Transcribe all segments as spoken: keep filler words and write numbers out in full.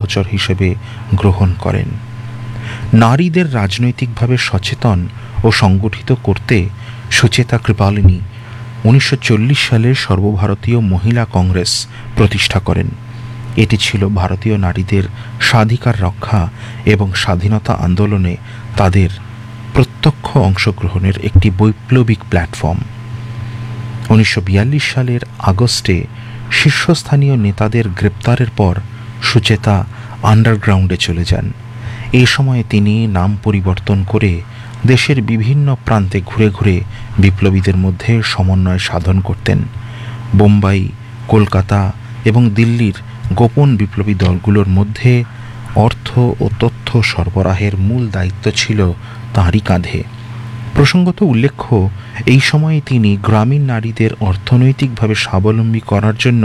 সহচর হিসেবে গ্রহণ করেন। নারীদের রাজনৈতিকভাবে সচেতন ও সংগঠিত করতে সুচেতা কৃপালিনী উনিশশো চল্লিশ সালে সর্বভারতীয় মহিলা কংগ্রেস প্রতিষ্ঠা করেন। এটি ছিল ভারতীয় নারীদের স্বাধিকার রক্ষা এবং স্বাধীনতা আন্দোলনে তাদের প্রত্যক্ষ অংশগ্রহণের একটি বৈপ্লবিক প্ল্যাটফর্ম। উনিশশো বিয়াল্লিশ সালের আগস্টে শীর্ষস্থানীয় নেতাদের গ্রেপ্তারের পর সুচেতা আন্ডারগ্রাউন্ডে চলে যান। এই সময়ে তিনি নাম পরিবর্তন করে দেশের বিভিন্ন প্রান্তে ঘুরে ঘুরে বিপ্লবীদের মধ্যে সমন্বয় সাধন করতেন। বোম্বাই, কলকাতা এবং দিল্লির গোপন বিপ্লবী দলগুলোর মধ্যে অর্থ ও তথ্য সরবরাহের মূল দায়িত্ব ছিল তাঁরই কাঁধে। প্রসঙ্গত উল্লেখ্য, এই সময়ে তিনি গ্রামীণ নারীদের অর্থনৈতিকভাবে স্বাবলম্বী করার জন্য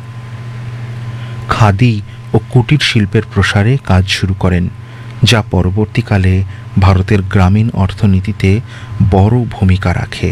খাদি ও কুটির শিল্পের প্রসারে কাজ শুরু করেন, যা পরবর্তীকালে ভারতের গ্রামীণ অর্থনীতিতে বড় ভূমিকা রাখে।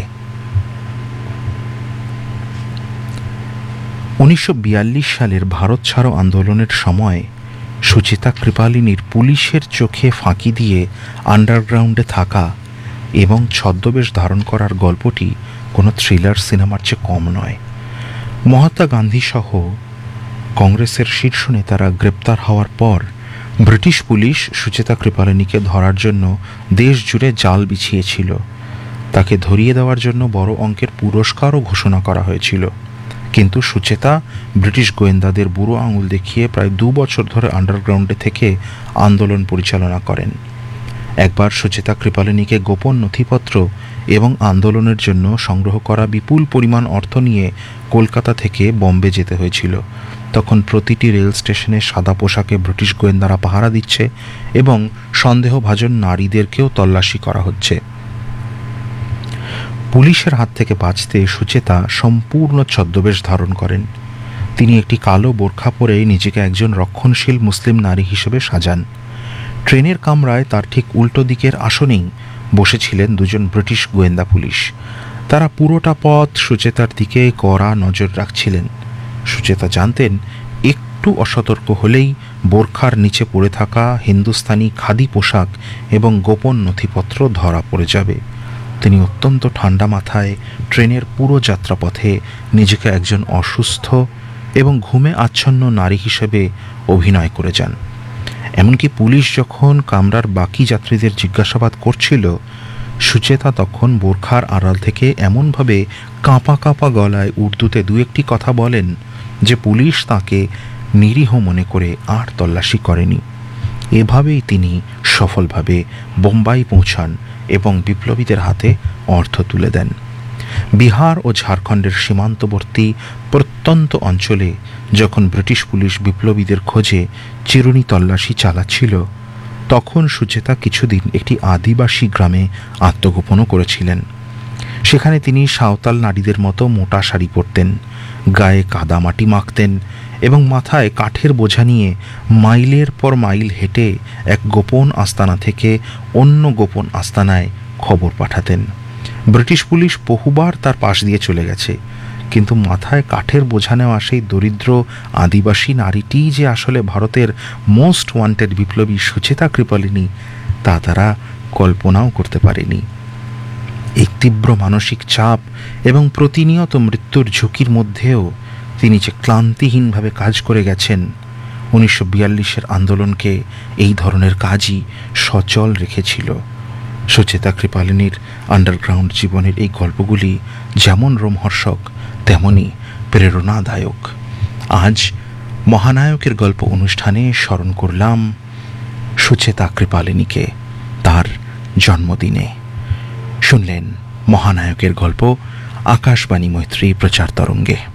উনিশশো বিয়াল্লিশ সালের ভারত ছাড়ো আন্দোলনের সময় সুচেতা কৃপালিনীর পুলিশের চোখে ফাঁকি দিয়ে আন্ডারগ্রাউন্ডে থাকা এবং ছদ্মবেশ ধারণ করার গল্পটি কোনো থ্রিলার সিনেমার চেয়ে কম নয়। মহাত্মা গান্ধী সহ কংগ্রেসের শীর্ষ নেতারা গ্রেপ্তার হওয়ার পর ব্রিটিশ পুলিশ সুচেতা কৃপালিনীকে ধরার জন্য দেশ জুড়ে জাল বিছিয়েছিল। তাকে ধরিয়ে দেওয়ার জন্য বড় অঙ্কের পুরস্কারও ঘোষণা করা হয়েছিল, কিন্তু সুচেতা ব্রিটিশ গোয়েন্দাদের বুড়ো আঙুল দেখিয়ে প্রায় দু বছর ধরে আন্ডারগ্রাউন্ডে থেকে আন্দোলন পরিচালনা করেন। একবার সুচেতা কৃপালিনীকে গোপন নথিপত্র এবং আন্দোলনের জন্য সংগ্রহ করা বিপুল পরিমাণ অর্থ নিয়ে কলকাতা থেকে বম্বে যেতে হয়েছিল। তখন প্রতিটি রেল স্টেশনে সাদা পোশাকে ব্রিটিশ গোয়েন্দারা পাহারা দিচ্ছে এবং সন্দেহভাজন নারীদেরকেও তল্লাশি করা হচ্ছে। পুলিশের হাত থেকে বাঁচতে সুচেতা সম্পূর্ণ ছদ্মবেশ ধারণ করেন। তিনি একটি কালো বোরখা পরে নিজেকে একজন রক্ষণশীল মুসলিম নারী হিসেবে সাজান। ট্রেনের কামরায় তার ঠিক উল্টো দিকের আসনেই বসেছিলেন দুজন ব্রিটিশ গোয়েন্দা পুলিশ। তারা পুরোটা পথ সুচেতার দিকে কড়া নজর রাখছিলেন। সুচেতা জানতেন, একটু অসতর্ক হলেই বোরখার নিচে পড়ে থাকা হিন্দুস্তানি খাদি পোশাক এবং গোপন নথিপত্র ধরা পড়ে যাবে। তিনি অত্যন্ত ঠান্ডা মাথায় ট্রেনের পুরো যাত্রাপথে নিজেকে একজন অসুস্থ এবং ঘুমে আচ্ছন্ন নারী হিসেবে অভিনয় করে যান। এমনকি পুলিশ যখন কামরার বাকি যাত্রীদের জিজ্ঞাসাবাদ করছিল, সুচেতা তখন বোরখার আড়াল থেকে এমনভাবে কাঁপা কাঁপা গলায় উর্দুতে দু একটি কথা বলেন যে পুলিশ তাকে নিরীহ মনে করে আর তল্লাশি করেনি। এভাবেই তিনি সফলভাবে বোম্বাই পৌঁছান এবং বিপ্লবীদের হাতে অর্থ তুলে দেন। বিহার ও ঝাড়খণ্ডের সীমান্তবর্তী প্রত্যন্ত অঞ্চলে যখন ব্রিটিশ পুলিশ বিপ্লবীদের খোঁজে চিরুনি তল্লাশি চালাচ্ছিল, তখন সুচেতা কিছুদিন একটি আদিবাসী গ্রামে আত্মগোপনও করেছিলেন। সেখানে তিনি সাঁওতাল নারীদের মতো মোটা শাড়ি পরতেন, গায়ে কাদামাটি মাখতেন এবং মাথায় কাঠের বোঝা নিয়ে মাইলের পর মাইল হেঁটে এক গোপন আস্তানা থেকে অন্য গোপন আস্তানায় খবর পাঠাতেন। ব্রিটিশ পুলিশ বহুবার তার পাশ দিয়ে চলে গেছে, কিন্তু মাথায় কাঠের বোঝা নেওয়া সেই দরিদ্র আদিবাসী নারীটিই যে আসলে ভারতের মোস্ট ওয়ান্টেড বিপ্লবী সুচেতা কৃপালিনী, তা তারা কল্পনাও করতে পারেনি। এই তীব্র মানসিক চাপ এবং প্রতিনিয়ত মৃত্যুর ঝুঁকির মধ্যেও তিনি যে ক্লান্তিহীনভাবে কাজ করে গেছেন, উনিশশো বিয়াল্লিশের আন্দোলনকে এই ধরনের কাজই সচল রেখেছিল। সুচেতা কৃপালিনীর আন্ডারগ্রাউন্ড জীবনের এই গল্পগুলি যেমন রোমহর্ষক তেমনই প্রেরণাদায়ক। আজ মহানায়কের গল্প অনুষ্ঠানে স্মরণ করলাম সুচেতা কৃপালিনীকে তার জন্মদিনে। শুনলেন মহানায়কের গল্প আকাশবাণী মৈত্রী প্রচার তরঙ্গে।